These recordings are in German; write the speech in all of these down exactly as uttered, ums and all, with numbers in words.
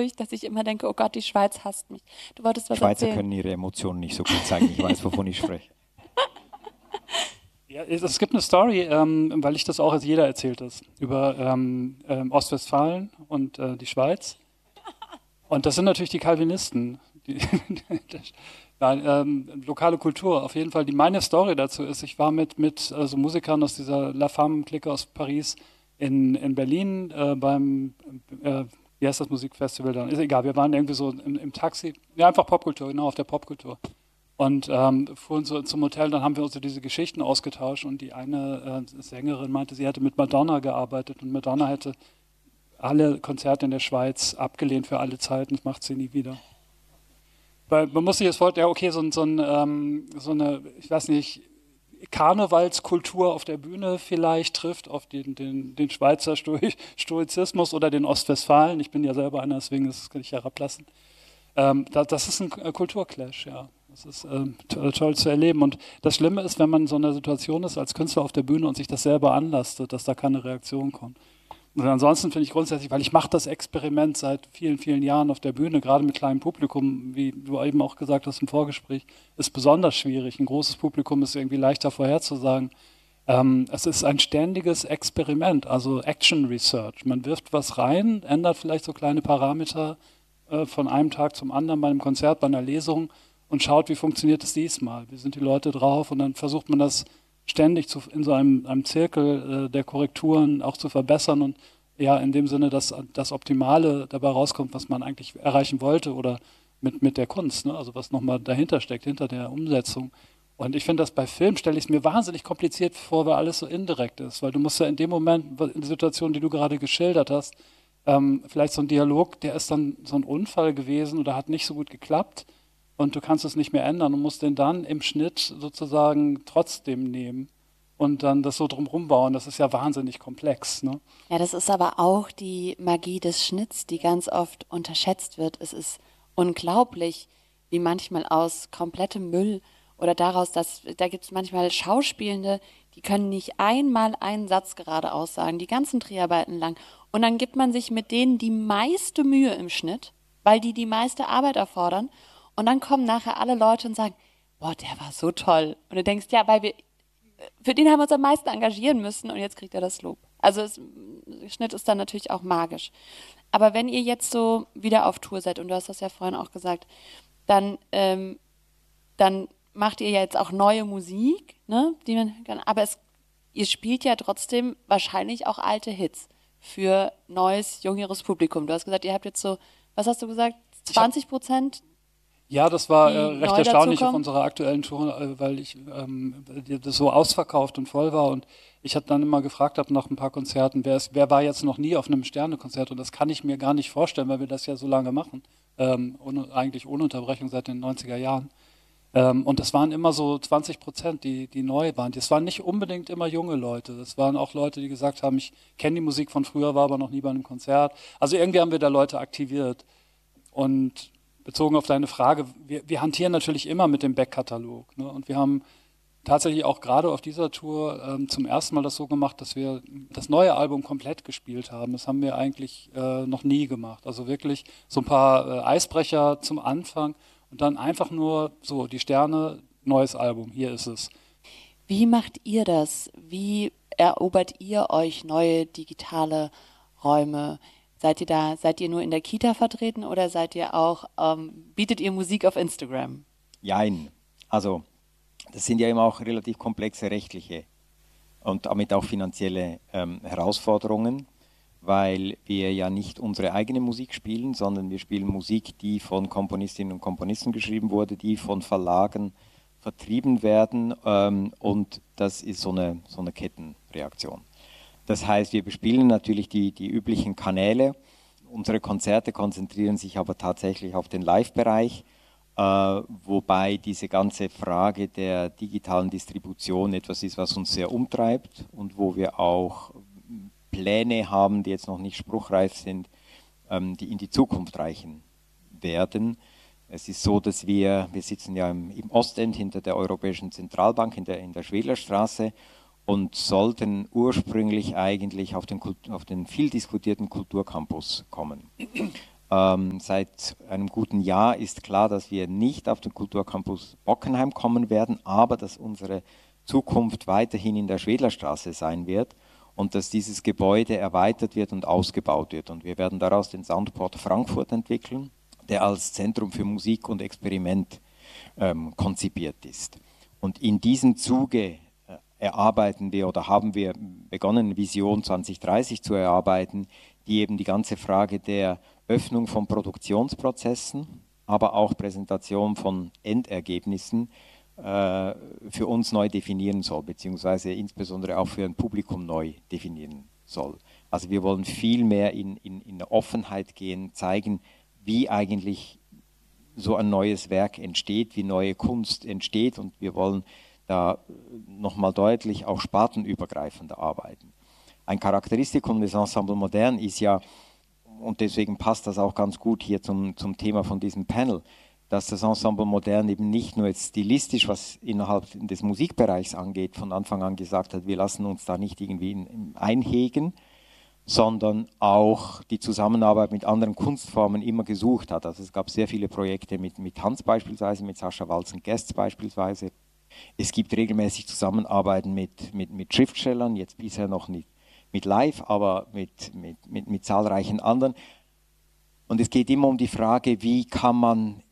ruhig, dass ich immer denke, oh Gott, die Schweiz hasst mich. Du wolltest was Schweizer erzählen. können ihre Emotionen nicht so gut zeigen. Ich weiß, wovon ich spreche. Ja, es, es gibt eine Story, ähm, weil ich das auch als jeder erzählt ist, über ähm, ähm, Ostwestfalen und äh, die Schweiz. Und das sind natürlich die Calvinisten. Die, Nein, ähm, lokale Kultur, auf jeden Fall. Die, meine Story dazu ist, ich war mit, mit also Musikern aus dieser La Femme-Clique aus Paris in, in Berlin äh, beim, äh, wie heißt das Musikfestival dann? Ist egal, wir waren irgendwie so im, im Taxi, ja einfach Popkultur, genau, auf der Popkultur. Und ähm, fuhren so zum Hotel, dann haben wir uns so diese Geschichten ausgetauscht und die eine äh, Sängerin meinte, sie hätte mit Madonna gearbeitet und Madonna hätte alle Konzerte in der Schweiz abgelehnt für alle Zeiten, das macht sie nie wieder. Weil man muss sich jetzt vorstellen, ja okay, so, so, ein, ähm, so eine, ich weiß nicht, Karnevalskultur auf der Bühne vielleicht trifft auf den, den, den Schweizer Stoizismus oder den Ostwestfalen. Ich bin ja selber einer, deswegen das kann ich herablassen. Ähm, da, das ist ein Kulturclash, ja. Das ist ähm, to toll zu erleben. Und das Schlimme ist, wenn man in so einer Situation ist als Künstler auf der Bühne und sich das selber anlastet, dass da keine Reaktion kommt. Und ansonsten finde ich grundsätzlich, weil ich mache das Experiment seit vielen, vielen Jahren auf der Bühne, gerade mit kleinem Publikum, wie du eben auch gesagt hast im Vorgespräch, ist besonders schwierig. Ein großes Publikum ist irgendwie leichter vorherzusagen. Ähm, es ist ein ständiges Experiment, also Action Research. Man wirft was rein, ändert vielleicht so kleine Parameter äh, von einem Tag zum anderen bei einem Konzert, bei einer Lesung und schaut, wie funktioniert es diesmal, wie sind die Leute drauf und dann versucht man das ständig zu, in so einem, einem Zirkel äh, der Korrekturen auch zu verbessern und ja, in dem Sinne, dass das Optimale dabei rauskommt, was man eigentlich erreichen wollte oder mit, mit der Kunst, ne? Also was nochmal dahinter steckt, hinter der Umsetzung. Und ich finde das bei Film, stelle ich es mir wahnsinnig kompliziert vor, weil alles so indirekt ist, weil du musst ja in dem Moment, in der Situation, die du gerade geschildert hast, ähm, vielleicht so ein Dialog, der ist dann so ein Unfall gewesen oder hat nicht so gut geklappt, und du kannst es nicht mehr ändern und musst den dann im Schnitt sozusagen trotzdem nehmen und dann das so drumherum bauen. Das ist ja wahnsinnig komplex. Ne? Ja, das ist aber auch die Magie des Schnitts, die ganz oft unterschätzt wird. Es ist unglaublich, wie manchmal aus komplettem Müll oder daraus, dass da gibt es manchmal Schauspielende, die können nicht einmal einen Satz gerade aussagen, die ganzen Dreharbeiten lang. Und dann gibt man sich mit denen die meiste Mühe im Schnitt, weil die die meiste Arbeit erfordern. Und dann kommen nachher alle Leute und sagen, boah, der war so toll. Und du denkst, ja, weil wir, für den haben wir uns am meisten engagieren müssen und jetzt kriegt er das Lob. Also es, Schnitt ist dann natürlich auch magisch. Aber wenn ihr jetzt so wieder auf Tour seid, und du hast das ja vorhin auch gesagt, dann, ähm, dann macht ihr ja jetzt auch neue Musik, ne? Die man kann, aber es, ihr spielt ja trotzdem wahrscheinlich auch alte Hits für neues, jüngeres Publikum. Du hast gesagt, ihr habt jetzt so, was hast du gesagt, zwanzig Prozent? Ja, das war äh, recht erstaunlich auf unserer aktuellen Tour, äh, weil ich ähm, das so ausverkauft und voll war und ich habe dann immer gefragt hab nach ein paar Konzerten, wer, ist, wer war jetzt noch nie auf einem Sternekonzert und das kann ich mir gar nicht vorstellen, weil wir das ja so lange machen, ähm, ohne, eigentlich ohne Unterbrechung seit den neunziger Jahren. Ähm, und das waren immer so zwanzig Prozent, die, die neu waren. Das waren nicht unbedingt immer junge Leute, das waren auch Leute, die gesagt haben, ich kenne die Musik von früher, war aber noch nie bei einem Konzert. Also irgendwie haben wir da Leute aktiviert und bezogen auf deine Frage, wir, wir hantieren natürlich immer mit dem Backkatalog. Ne? Und wir haben tatsächlich auch gerade auf dieser Tour ähm, zum ersten Mal das so gemacht, dass wir das neue Album komplett gespielt haben. Das haben wir eigentlich äh, noch nie gemacht. Also wirklich so ein paar äh, Eisbrecher zum Anfang und dann einfach nur so, die Sterne, neues Album, hier ist es. Wie macht ihr das? Wie erobert ihr euch neue digitale Räume? Seid ihr da, seid ihr nur in der Kita vertreten oder seid ihr auch, ähm, bietet ihr Musik auf Instagram? Jein. Also das sind ja immer auch relativ komplexe rechtliche und damit auch finanzielle ähm, Herausforderungen, weil wir ja nicht unsere eigene Musik spielen, sondern wir spielen Musik, die von Komponistinnen und Komponisten geschrieben wurde, die von Verlagen vertrieben werden ähm, und das ist so eine, so eine Kettenreaktion. Das heißt, wir bespielen natürlich die, die üblichen Kanäle. Unsere Konzerte konzentrieren sich aber tatsächlich auf den Live-Bereich, äh, wobei diese ganze Frage der digitalen Distribution etwas ist, was uns sehr umtreibt und wo wir auch Pläne haben, die jetzt noch nicht spruchreif sind, ähm, die in die Zukunft reichen werden. Es ist so, dass wir, wir sitzen ja im, im Ostend hinter der Europäischen Zentralbank in der, in der Schwedlerstraße und sollten ursprünglich eigentlich auf den, auf den viel diskutierten Kulturcampus kommen. Ähm, seit einem guten Jahr ist klar, dass wir nicht auf den Kulturcampus Bockenheim kommen werden, aber dass unsere Zukunft weiterhin in der Schwedlerstraße sein wird und dass dieses Gebäude erweitert wird und ausgebaut wird. Und wir werden daraus den Soundport Frankfurt entwickeln, der als Zentrum für Musik und Experiment ähm, konzipiert ist. Und in diesem Zuge äh, erarbeiten wir oder haben wir begonnen, Vision zwanzig dreißig zu erarbeiten, die eben die ganze Frage der Öffnung von Produktionsprozessen, aber auch Präsentation von Endergebnissen äh, für uns neu definieren soll, beziehungsweise insbesondere auch für ein Publikum neu definieren soll. Also wir wollen viel mehr in, in, in eine Offenheit gehen, zeigen, wie eigentlich so ein neues Werk entsteht, wie neue Kunst entsteht, und wir wollen da nochmal deutlich auch spartenübergreifender arbeiten. Ein Charakteristikum des Ensemble Modern ist ja, und deswegen passt das auch ganz gut hier zum, zum Thema von diesem Panel, dass das Ensemble Modern eben nicht nur jetzt stilistisch, was innerhalb des Musikbereichs angeht, von Anfang an gesagt hat, wir lassen uns da nicht irgendwie in, in einhegen, sondern auch die Zusammenarbeit mit anderen Kunstformen immer gesucht hat. Also es gab sehr viele Projekte mit, mit Tanz beispielsweise, mit Sascha Walzen-Guests beispielsweise. Es gibt regelmäßig Zusammenarbeiten mit, mit, mit Schriftstellern, jetzt bisher noch nicht mit Live, aber mit, mit, mit, mit zahlreichen anderen. Und es geht immer um die Frage, wie kann man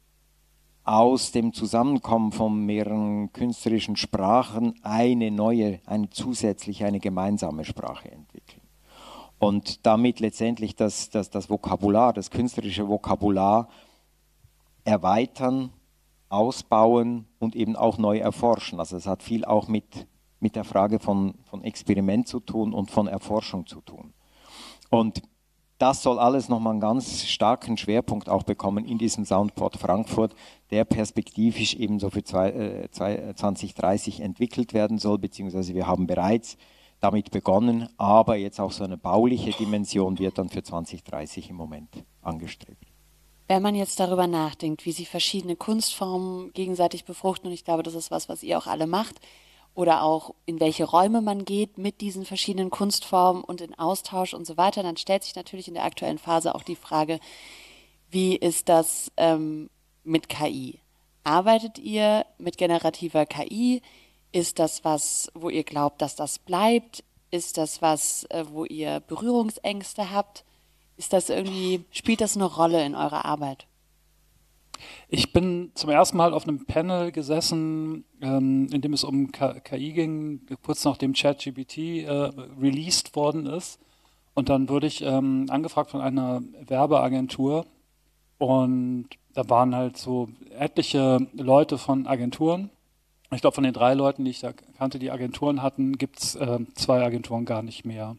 aus dem Zusammenkommen von mehreren künstlerischen Sprachen eine neue, eine zusätzliche, eine gemeinsame Sprache entwickeln. Und damit letztendlich das, das, das Vokabular, das künstlerische Vokabular erweitern, ausbauen und eben auch neu erforschen. Also es hat viel auch mit mit der Frage von, von Experiment zu tun und von Erforschung zu tun. Und das soll alles nochmal einen ganz starken Schwerpunkt auch bekommen in diesem Soundport Frankfurt, der perspektivisch ebenso für zwanzig dreißig entwickelt werden soll, beziehungsweise wir haben bereits damit begonnen, aber jetzt auch so eine bauliche Dimension wird dann für zwanzig dreißig im Moment angestrebt. Wenn man jetzt darüber nachdenkt, wie sich verschiedene Kunstformen gegenseitig befruchten, und ich glaube, das ist was, was ihr auch alle macht, oder auch in welche Räume man geht mit diesen verschiedenen Kunstformen und in Austausch und so weiter, dann stellt sich natürlich in der aktuellen Phase auch die Frage, wie ist das ähm, mit K I? Arbeitet ihr mit generativer K I? Ist das was, wo ihr glaubt, dass das bleibt? Ist das was, äh, wo ihr Berührungsängste habt? Ist das irgendwie, spielt das eine Rolle in eurer Arbeit? Ich bin zum ersten Mal auf einem Panel gesessen, ähm, in dem es um K I ging, kurz nachdem ChatGPT äh, released worden ist. Und dann wurde ich ähm, angefragt von einer Werbeagentur. Und da waren halt so etliche Leute von Agenturen. Ich glaube, von den drei Leuten, die ich da kannte, die Agenturen hatten, gibt es äh, zwei Agenturen gar nicht mehr.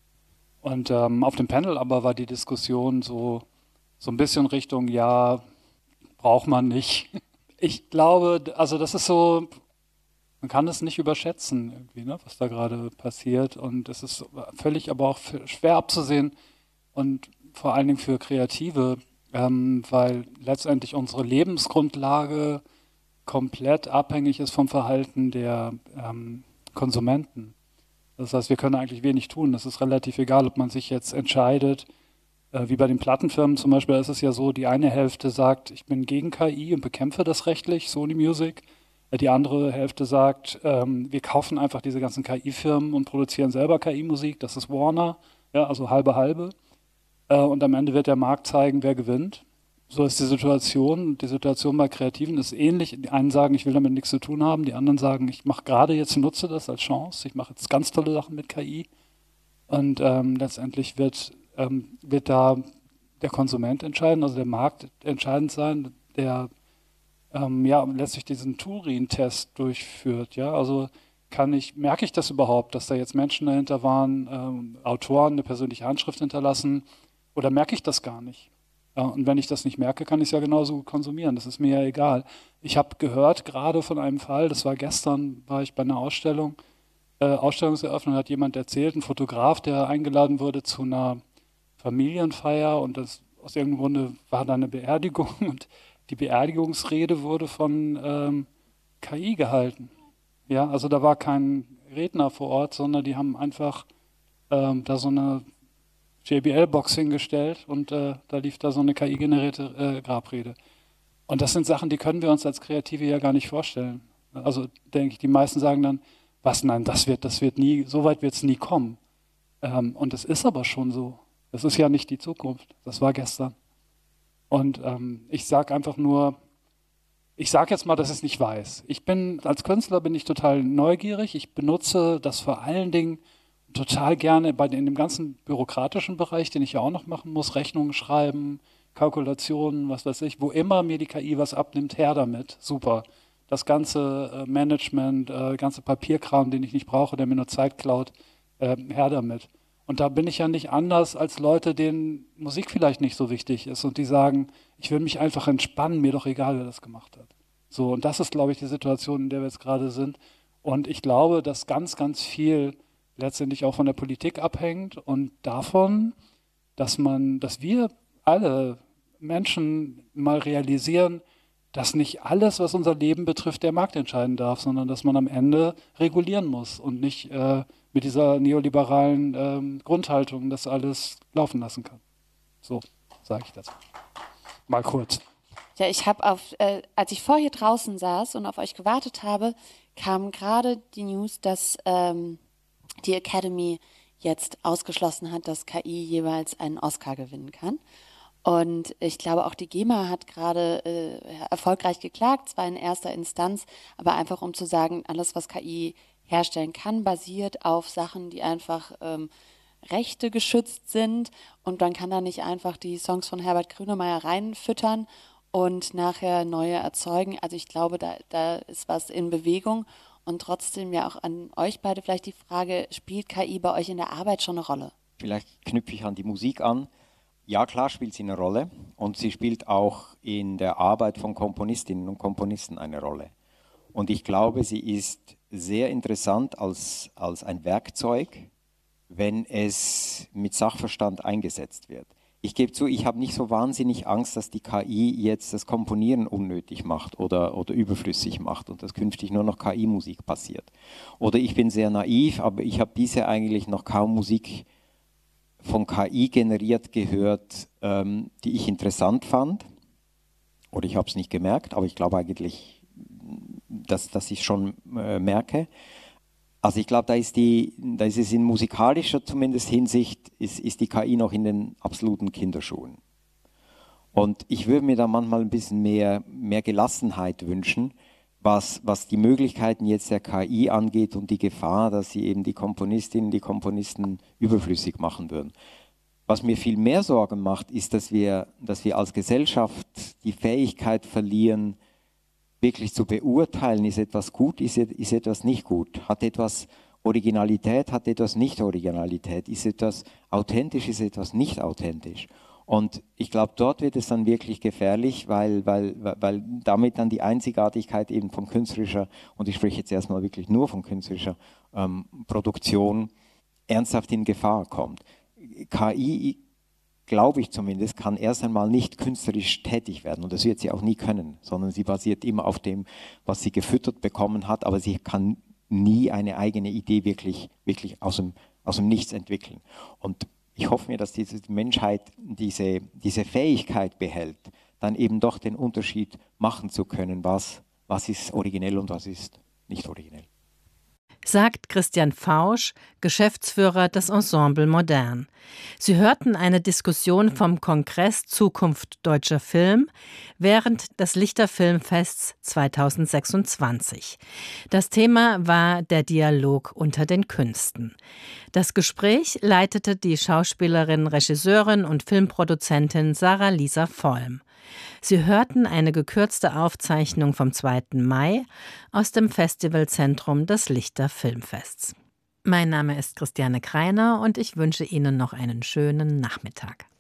Und ähm, auf dem Panel aber war die Diskussion so, so ein bisschen Richtung, ja, braucht man nicht. Ich glaube, also das ist so, man kann es nicht überschätzen, irgendwie, ne, was da gerade passiert. Und es ist völlig aber auch schwer abzusehen und vor allen Dingen für Kreative, ähm, weil letztendlich unsere Lebensgrundlage komplett abhängig ist vom Verhalten der ähm, Konsumenten. Das heißt, wir können eigentlich wenig tun. Das ist relativ egal, ob man sich jetzt entscheidet, wie bei den Plattenfirmen zum Beispiel ist es ja so, die eine Hälfte sagt, ich bin gegen K I und bekämpfe das rechtlich, Sony Music. Die andere Hälfte sagt, ähm, wir kaufen einfach diese ganzen K I-Firmen und produzieren selber K I-Musik, das ist Warner, ja, also halbe halbe. Äh, und am Ende wird der Markt zeigen, wer gewinnt. So ist die Situation. Die Situation bei Kreativen ist ähnlich. Die einen sagen, ich will damit nichts zu tun haben, die anderen sagen, ich mache gerade jetzt, nutze das als Chance, ich mache jetzt ganz tolle Sachen mit K I. Und ähm, letztendlich wird Ähm, wird da der Konsument entscheiden, also der Markt entscheidend sein, der ähm, ja letztlich diesen Turing-Test durchführt. Ja, also kann ich, merke ich das überhaupt, dass da jetzt Menschen dahinter waren, ähm, Autoren eine persönliche Handschrift hinterlassen, oder merke ich das gar nicht? Ja, und wenn ich das nicht merke, kann ich es ja genauso gut konsumieren. Das ist mir ja egal. Ich habe gehört gerade von einem Fall, das war gestern, war ich bei einer Ausstellung, äh, Ausstellungseröffnung, hat jemand erzählt, ein Fotograf, der eingeladen wurde zu einer Familienfeier, und das aus irgendeinem Grunde war da eine Beerdigung und die Beerdigungsrede wurde von ähm, K I gehalten. Ja, also da war kein Redner vor Ort, sondern die haben einfach ähm, da so eine J B L-Box hingestellt und äh, da lief da so eine K I-generierte äh, Grabrede. Und das sind Sachen, die können wir uns als Kreative ja gar nicht vorstellen. Also denke ich, die meisten sagen dann, was, nein, das wird, das wird nie, so weit wird es nie kommen. Ähm, und es ist aber schon so. Es ist ja nicht die Zukunft. Das war gestern. Und ähm, ich sage einfach nur, ich sage jetzt mal, dass ich es nicht weiß. Ich bin, als Künstler bin ich total neugierig. Ich benutze das vor allen Dingen total gerne bei, in dem ganzen bürokratischen Bereich, den ich ja auch noch machen muss, Rechnungen schreiben, Kalkulationen, was weiß ich, wo immer mir die K I was abnimmt, her damit. Super. Das ganze äh, Management, äh, ganze Papierkram, den ich nicht brauche, der mir nur Zeit klaut, äh, her damit. Und da bin ich ja nicht anders als Leute, denen Musik vielleicht nicht so wichtig ist und die sagen, ich will mich einfach entspannen, mir doch egal, wer das gemacht hat. So, und das ist, glaube ich, die Situation, in der wir jetzt gerade sind. Und ich glaube, dass ganz, ganz viel letztendlich auch von der Politik abhängt und davon, dass man, dass wir alle Menschen mal realisieren, dass nicht alles, was unser Leben betrifft, der Markt entscheiden darf, sondern dass man am Ende regulieren muss und nicht äh, mit dieser neoliberalen ähm, Grundhaltung das alles laufen lassen kann. So sage ich das. Mal kurz. Ja, ich habe auf, äh, als ich vorher draußen saß und auf euch gewartet habe, kam gerade die News, dass ähm, die Academy jetzt ausgeschlossen hat, dass K I jeweils einen Oscar gewinnen kann. Und ich glaube, auch die GEMA hat gerade äh, erfolgreich geklagt, zwar in erster Instanz, aber einfach um zu sagen, alles, was K I herstellen kann, basiert auf Sachen, die einfach ähm, Rechte geschützt sind. Und man kann da nicht einfach die Songs von Herbert Grönemeyer reinfüttern und nachher neue erzeugen. Also ich glaube, da, da ist was in Bewegung. Und trotzdem ja auch an euch beide vielleicht die Frage, spielt K I bei euch in der Arbeit schon eine Rolle? Vielleicht knüpfe ich an die Musik an. Ja, klar spielt sie eine Rolle und sie spielt auch in der Arbeit von Komponistinnen und Komponisten eine Rolle. Und ich glaube, sie ist sehr interessant als, als ein Werkzeug, wenn es mit Sachverstand eingesetzt wird. Ich gebe zu, ich habe nicht so wahnsinnig Angst, dass die K I jetzt das Komponieren unnötig macht oder, oder überflüssig macht und dass künftig nur noch K I-Musik passiert. Oder ich bin sehr naiv, aber ich habe bisher eigentlich noch kaum Musik von K I generiert gehört, ähm, die ich interessant fand. Oder ich habe es nicht gemerkt, aber ich glaube eigentlich, dass, dass ich es schon äh, merke. Also ich glaube, da ist die, da ist es in musikalischer zumindest Hinsicht, ist, ist die K I noch in den absoluten Kinderschuhen. Und ich würde mir da manchmal ein bisschen mehr, mehr Gelassenheit wünschen, was, was die Möglichkeiten jetzt der K I angeht und die Gefahr, dass sie eben die Komponistinnen, die Komponisten überflüssig machen würden. Was mir viel mehr Sorgen macht, ist, dass wir, dass wir als Gesellschaft die Fähigkeit verlieren, wirklich zu beurteilen, ist etwas gut, ist, ist etwas nicht gut, hat etwas Originalität, hat etwas nicht Originalität, ist etwas authentisch, ist etwas nicht authentisch. Und ich glaube, dort wird es dann wirklich gefährlich, weil, weil, weil damit dann die Einzigartigkeit eben von künstlerischer, und ich spreche jetzt erstmal wirklich nur von künstlerischer ähm, Produktion, ernsthaft in Gefahr kommt. K I, glaube ich zumindest, kann erst einmal nicht künstlerisch tätig werden und das wird sie auch nie können, sondern sie basiert immer auf dem, was sie gefüttert bekommen hat, aber sie kann nie eine eigene Idee wirklich, wirklich aus dem, aus dem Nichts entwickeln. Und ich hoffe mir, dass diese Menschheit diese, diese Fähigkeit behält, dann eben doch den Unterschied machen zu können, was, was ist originell und was ist nicht originell. Sagt Christian Fausch, Geschäftsführer des Ensemble Modern. Sie hörten eine Diskussion vom Kongress Zukunft Deutscher Film während des Lichter Filmfests zweitausendsechsundzwanzig. Das Thema war der Dialog unter den Künsten. Das Gespräch leitete die Schauspielerin, Regisseurin und Filmproduzentin Sarah Lisa Vollm. Sie hörten eine gekürzte Aufzeichnung vom zweiten Mai aus dem Festivalzentrum des Lichter Filmfests. Mein Name ist Christiane Kreiner und ich wünsche Ihnen noch einen schönen Nachmittag.